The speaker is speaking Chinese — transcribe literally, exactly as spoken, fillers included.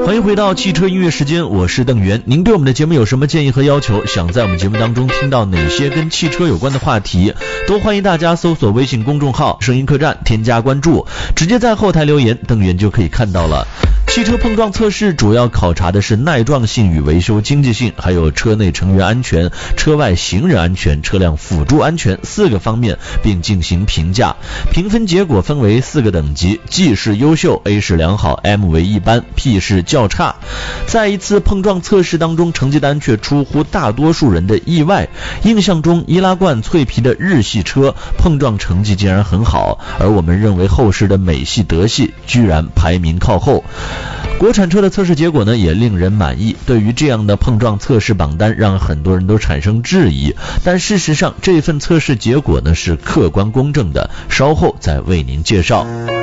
欢迎回到汽车音乐时间，我是邓源。您对我们的节目有什么建议和要求？想在我们节目当中听到哪些跟汽车有关的话题？都欢迎大家搜索微信公众号声音客栈，添加关注，直接在后台留言，邓源就可以看到了。汽车碰撞测试主要考察的是耐撞性与维修经济性，还有车内成员安全、车外行人安全、车辆辅助安全四个方面，并进行评价。评分结果分为四个等级， G 是优秀， A 是良好， M 为一般， P 是较差。在一次碰撞测试当中，成绩单却出乎大多数人的意外。印象中易拉罐脆皮的日系车碰撞成绩竟然很好，而我们认为后世的美系、德系居然排名靠后。国产车的测试结果呢也令人满意，对于这样的碰撞测试榜单让很多人都产生质疑，但事实上这份测试结果呢是客观公正的，稍后再为您介绍。